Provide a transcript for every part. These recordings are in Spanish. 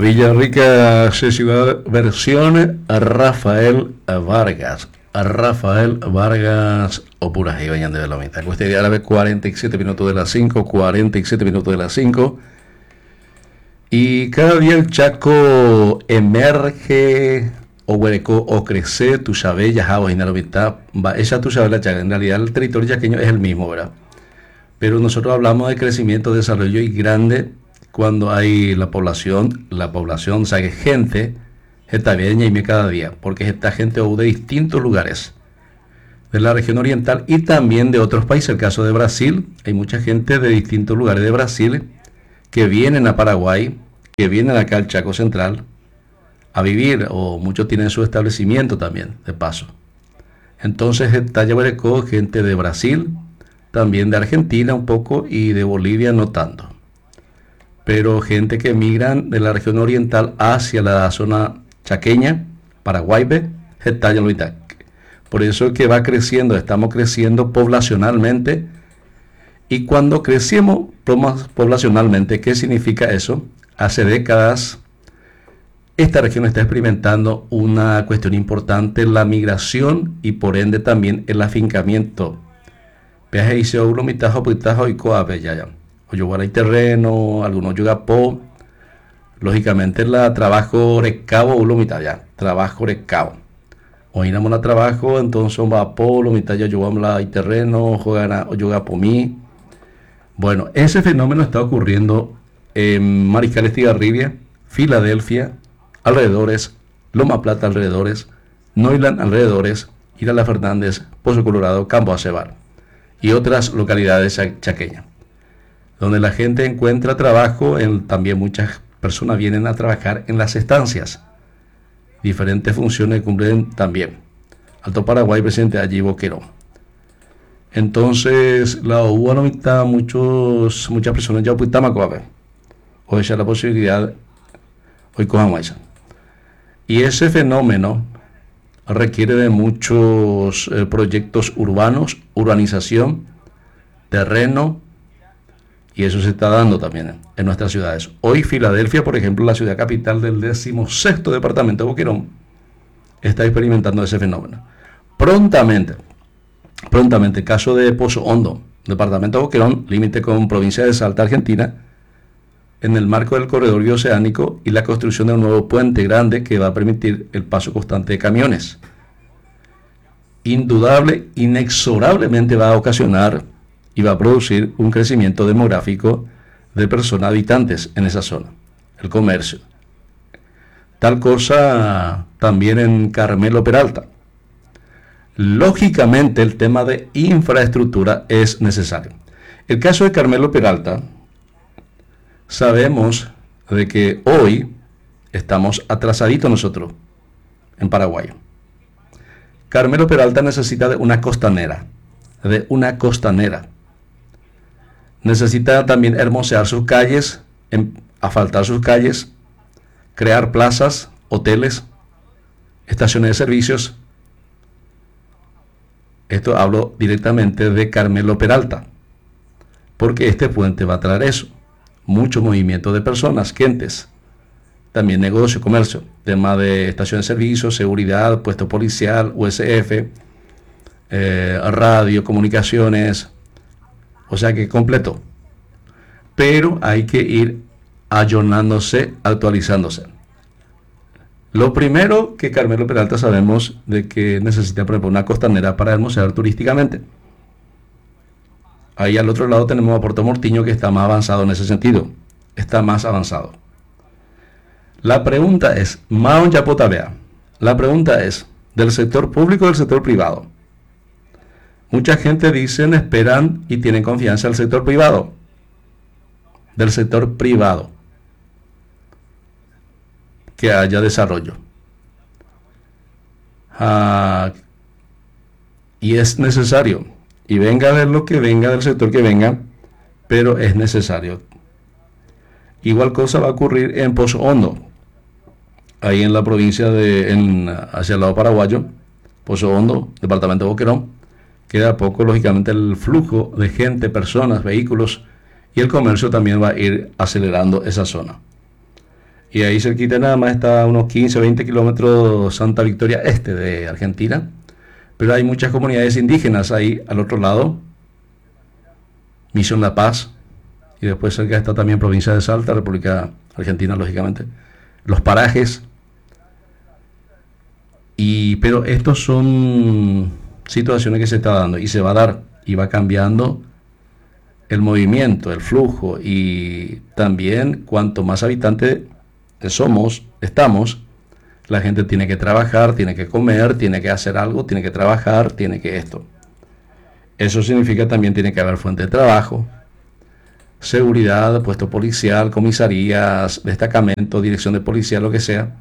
Villarrica, Ciudad, versión Rafael Vargas o puras y vayan de la mitad. Cueste de árabe 47 minutos de las 5, 47 minutos de las 5. Y cada día el Chaco emerge o hueco o crece, tu sabes, ya jabos y mitad, esa tu sabes la Chaca. En realidad el territorio chaqueño es el mismo, ¿verdad? Pero nosotros hablamos de crecimiento, desarrollo y grande cuando hay la población, o sea, que gente, está bien y cada día, porque esta gente de distintos lugares de la región oriental y también de otros países. El caso de Brasil, hay mucha gente de distintos lugares de Brasil que vienen a Paraguay, que vienen acá al Chaco Central a vivir, o muchos tienen su establecimiento también, de paso. Entonces está Yabarecó, gente de Brasil, también de Argentina un poco y de Bolivia no tanto. Pero gente que migran de la región oriental hacia la zona chaqueña, Paraguay, está Yabarecó. Por eso es que va creciendo, estamos creciendo poblacionalmente. Y cuando crecemos poblacionalmente, ¿qué significa eso? Hace décadas, esta región está experimentando una cuestión importante, la migración y por ende también el afincamiento. Peaje y seguro mitajo pitajo y coape ya. O yo hay terreno, algunos yugapo. Lógicamente la trabajo recabo ulo mitad ya, trabajo recabo. O iramos a trabajo, entonces va a polo, mitad ya yo vamos a terreno, jugar o yoga por mí. Bueno, ese fenómeno está ocurriendo en Mariscal Estigarribia, Filadelfia, alrededores, Loma Plata alrededores, Neuland alrededores, Irala Fernández, Pozo Colorado, Campo Acebar y otras localidades chaqueñas, donde la gente encuentra trabajo. También muchas personas vienen a trabajar en las estancias, diferentes funciones cumplen también. Alto Paraguay, presente allí Boquerón. Entonces, la UA no está muchas personas ya pues Tamacoa, o esa es la posibilidad hoy cojamos esa. Y ese fenómeno requiere de muchos proyectos urbanos, urbanización, terreno, y eso se está dando también en nuestras ciudades. Hoy Filadelfia, por ejemplo, la ciudad capital del 16º departamento de Boquerón, está experimentando ese fenómeno. Prontamente, caso de Pozo Hondo, departamento de Boquerón, límite con provincia de Salta, Argentina, en el marco del corredor bioceánico y la construcción de un nuevo puente grande que va a permitir el paso constante de camiones. Indudable, inexorablemente va a ocasionar y va a producir un crecimiento demográfico de personas habitantes en esa zona, el comercio. Tal cosa también en Carmelo Peralta. Lógicamente el tema de infraestructura es necesario. El caso de Carmelo Peralta, sabemos de que hoy estamos atrasaditos nosotros en Paraguay. Carmelo Peralta necesita de una costanera. Necesita también hermosear sus calles, asfaltar sus calles, crear plazas, hoteles, estaciones de servicios. Esto hablo directamente de Carmelo Peralta, porque este puente va a traer eso. Mucho movimiento de personas, gentes, también negocio, comercio, tema de estaciones de servicio, seguridad, puesto policial, USF, radio, comunicaciones, o sea que completo. Pero hay que ir ayornándose, actualizándose. Lo primero que Carmelo Peralta sabemos de que necesita, por ejemplo, una costanera para hermosear turísticamente. Ahí al otro lado tenemos a Puerto Mortiño, que está más avanzado en ese sentido. Está más avanzado. La pregunta es, Maon Yapotabea, la pregunta es, ¿del sector público o del sector privado? Mucha gente dicen, esperan y tienen confianza del sector privado. Del sector privado. Que haya desarrollo. Y es necesario. Y venga de lo que venga, del sector que venga, pero es necesario. Igual cosa va a ocurrir en Pozo Hondo, ahí en la provincia hacia el lado paraguayo, Pozo Hondo, departamento de Boquerón. Queda a poco, lógicamente, el flujo de gente, personas, vehículos y el comercio también va a ir acelerando esa zona. Y ahí cerquita nada más está a unos 15 o 20 kilómetros Santa Victoria Este de Argentina. Pero hay muchas comunidades indígenas ahí al otro lado. Misión La Paz. Y después cerca está también provincia de Salta, República Argentina, lógicamente. Los parajes. Pero estos son situaciones que se está dando y se va a dar y va cambiando el movimiento, el flujo, y también cuanto más habitantes estamos, la gente tiene que trabajar, tiene que comer, tiene que hacer algo, tiene que trabajar, tiene que esto. Eso significa también tiene que haber fuente de trabajo, seguridad, puesto policial, comisarías, destacamento, dirección de policía, lo que sea.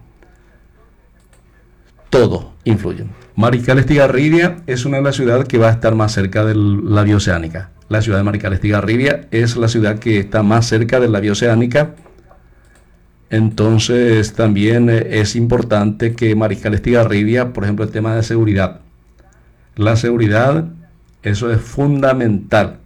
Todo influye. Marical Estigarribia es una de las ciudades que va a estar más cerca de la vía oceánica. La ciudad de Marical Estigarribia es la ciudad que está más cerca de la vía oceánica. Entonces también es importante que Marical Estigarribia, por ejemplo, el tema de seguridad. La seguridad, eso es fundamental.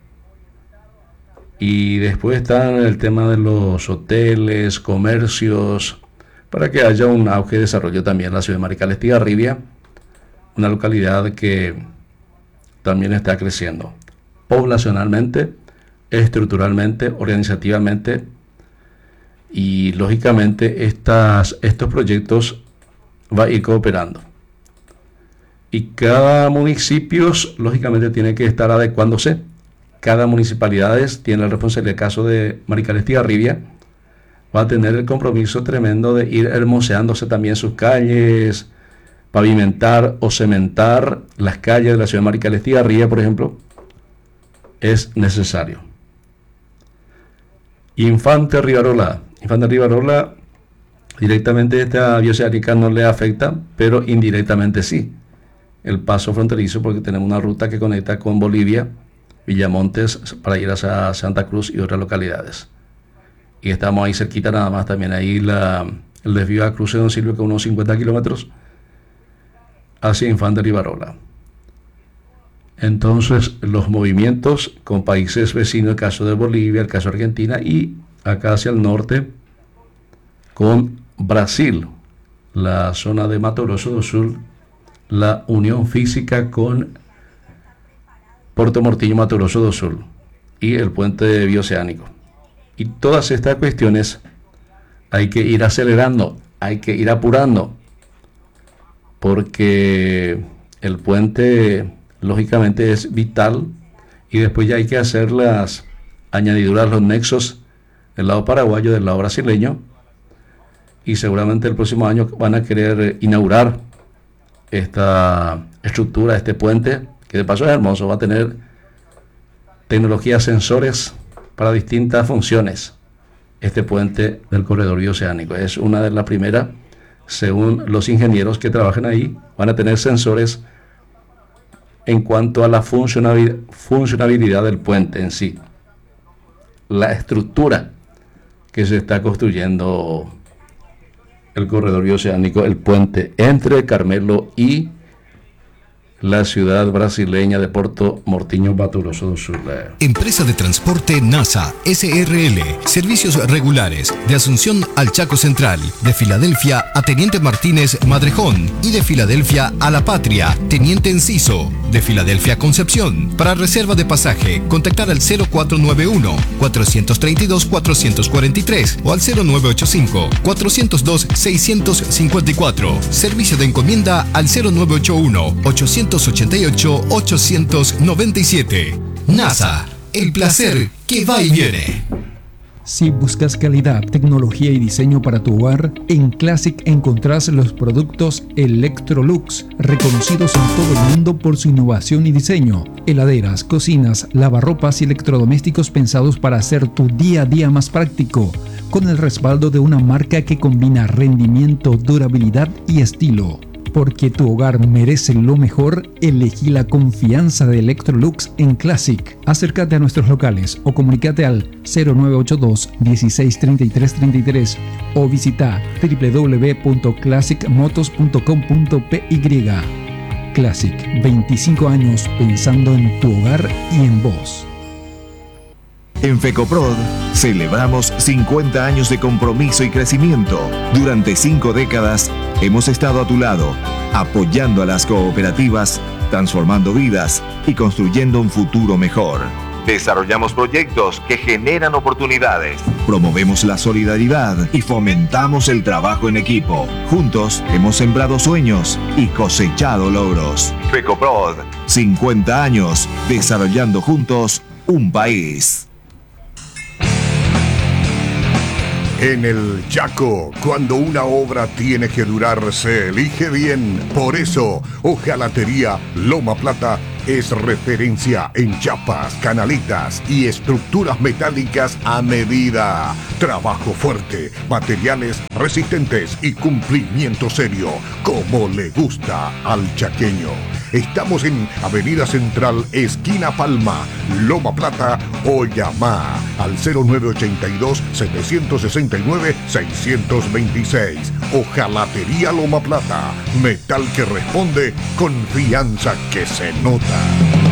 Y después está el tema de los hoteles, comercios, para que haya un auge de desarrollo también en la ciudad de Marical Estigarribia, una localidad que también está creciendo poblacionalmente, estructuralmente, organizativamente, y lógicamente estos proyectos va a ir cooperando. Y cada municipio lógicamente tiene que estar adecuándose. Cada municipalidad tiene la responsabilidad. El caso de Marical Estigarribia va a tener el compromiso tremendo de ir hermoseándose también sus calles, pavimentar o cementar las calles de la ciudad de Marical Estigarribia, por ejemplo, es necesario. Infante Rivarola, directamente esta bioceánica no le afecta, pero indirectamente sí. El paso fronterizo, porque tenemos una ruta que conecta con Bolivia, Villamontes, para ir hacia Santa Cruz y otras localidades. Y estamos ahí cerquita nada más, también ahí el desvío a Cruce de Don Silvio, que unos 50 kilómetros hacia Infante Rivarola. Entonces los movimientos con países vecinos, el caso de Bolivia, el caso de Argentina, y acá hacia el norte con Brasil, la zona de Mato Grosso do Sul, la unión física con Puerto Mortillo, Mato Grosso do Sul, y el puente bioceánico. Y todas estas cuestiones hay que ir acelerando, hay que ir apurando, porque el puente lógicamente es vital, y después ya hay que hacer las añadiduras, los nexos del lado paraguayo, del lado brasileño, y seguramente el próximo año van a querer inaugurar esta estructura, este puente, que de paso es hermoso, va a tener tecnología, sensores para distintas funciones. Este puente del corredor bioceánico es una de las primeras, según los ingenieros que trabajan ahí, van a tener sensores en cuanto a la funcionabilidad del puente en sí, la estructura que se está construyendo el corredor bioceánico, el puente entre Carmelo y la ciudad brasileña de Puerto Mortinho, Mato Grosso do Sul. Empresa de Transporte NASA SRL. Servicios regulares de Asunción al Chaco Central, de Filadelfia a Teniente Martínez Madrejón y de Filadelfia a La Patria, Teniente Enciso, de Filadelfia a Concepción. Para reserva de pasaje, contactar al 0491-432-443 o al 0985-402-654. Servicio de encomienda al 0981-888-897. NASA, el placer que va y viene. Si buscas calidad, tecnología y diseño para tu hogar, en Classic encontrás los productos Electrolux, reconocidos en todo el mundo por su innovación y diseño. Heladeras, cocinas, lavarropas y electrodomésticos pensados para hacer tu día a día más práctico, con el respaldo de una marca que combina rendimiento, durabilidad y estilo. Porque tu hogar merece lo mejor, elegí la confianza de Electrolux en Classic. Acércate a nuestros locales o comunícate al 0982 16 33 33 o visita www.classicmotos.com.py. Classic, 25 años pensando en tu hogar y en vos. En FECOPROD celebramos 50 años de compromiso y crecimiento. Durante 5 décadas hemos estado a tu lado, apoyando a las cooperativas, transformando vidas y construyendo un futuro mejor. Desarrollamos proyectos que generan oportunidades. Promovemos la solidaridad y fomentamos el trabajo en equipo. Juntos hemos sembrado sueños y cosechado logros. FECOPROD, 50 años desarrollando juntos un país. En el Chaco, cuando una obra tiene que durar, se elige bien. Por eso, Hojalatería Loma Plata es referencia en chapas, canaletas y estructuras metálicas a medida. Trabajo fuerte, materiales resistentes y cumplimiento serio, como le gusta al chaqueño. Estamos en Avenida Central, esquina Palma, Loma Plata, o llama al 0982-769-626. Hojalatería Loma Plata, metal que responde, confianza que se nota.